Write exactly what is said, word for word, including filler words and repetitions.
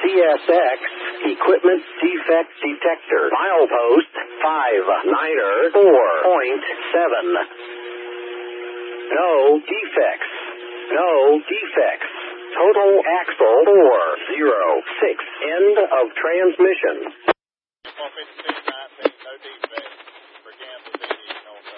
C S X, Equipment Defect Detector, milepost five niner four point seven. No defects. No defects. Total axle four zero six. End of transmission. four fifty-two, no defects.